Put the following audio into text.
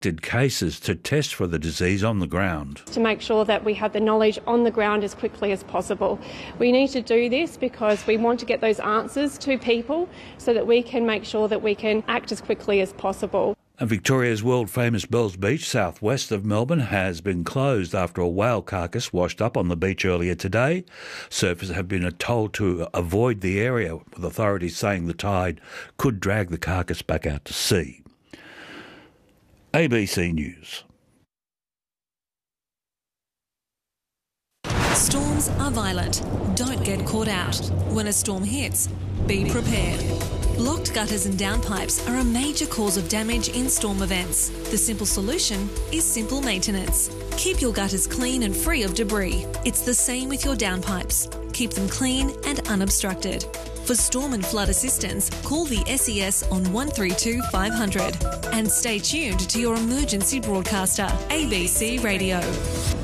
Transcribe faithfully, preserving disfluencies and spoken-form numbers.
selected cases to test for the disease on the ground. To make sure that we have the knowledge on the ground as quickly as possible. We need to do this because we want to get those answers to people so that we can make sure that we can act as quickly as possible. And Victoria's world-famous Bells Beach, southwest of Melbourne, has been closed after a whale carcass washed up on the beach earlier today. Surfers have been told to avoid the area, with authorities saying the tide could drag the carcass back out to sea. A B C News. Storms are violent. Don't get caught out. When a storm hits, be prepared. Blocked gutters and downpipes are a major cause of damage in storm events. The simple solution is simple maintenance. Keep your gutters clean and free of debris. It's the same with your downpipes. Keep them clean and unobstructed. For storm and flood assistance, call the S E S on one three two five hundred and stay tuned to your emergency broadcaster, A B C Radio.